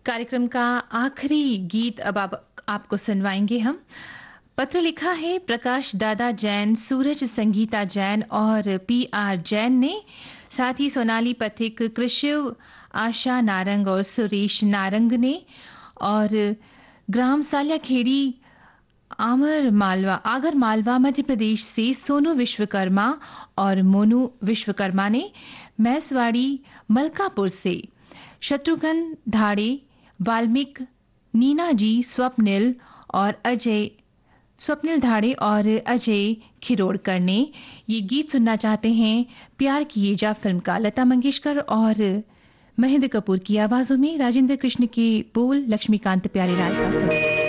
कार्यक्रम का आखिरी गीत अब आपको सुनवाएंगे हम। पत्र लिखा है प्रकाश दादा जैन, सूरज संगीता जैन और PR जैन ने। साथ ही सोनाली पथिक, कृषिव आशा नारंग और सुरेश नारंग ने। और ग्राम साल्याखेड़ी आगर मालवा मध्य प्रदेश से सोनू विश्वकर्मा और मोनू विश्वकर्मा ने। मैसवाड़ी मलकापुर से शत्रुघ्न धाड़े, वाल्मीकि, नीना जी, स्वप्निल धाड़े और अजय खिरोड़कर ने ये गीत सुनना चाहते हैं। प्यार किए जा फिल्म का, लता मंगेशकर और महेंद्र कपूर की आवाजों में, राजेंद्र कृष्ण के बोल, लक्ष्मीकांत प्यारेलाल का संगीत।